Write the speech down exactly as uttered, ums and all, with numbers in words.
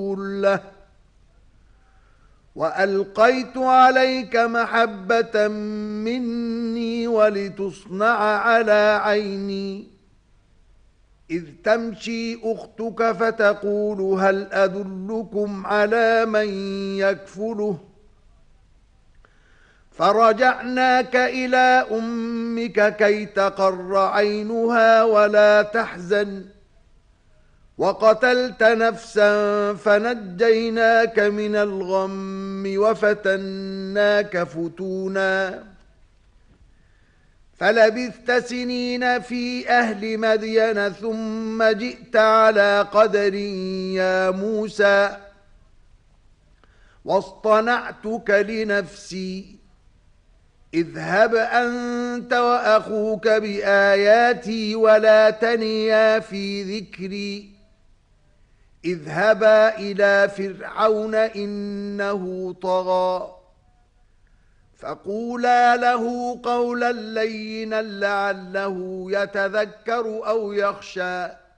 له وألقيت عليك محبة مني ولتصنع على عيني إذ تمشي أختك فتقول هل أدلكم على من يكفله فرجعناك إلى أمك كي تقر عينها ولا تحزن وقتلت نفسا فنجيناك من الغم وفتناك فتونا فلبثت سنين في أهل مدين ثم جئت على قدر يا موسى واصطنعتك لنفسي اذهب أنت وأخوك بآياتي ولا تنيا في ذكري اذهبا إلى فرعون إنه طغى فقولا له قولا لينا لعله يتذكر أو يخشى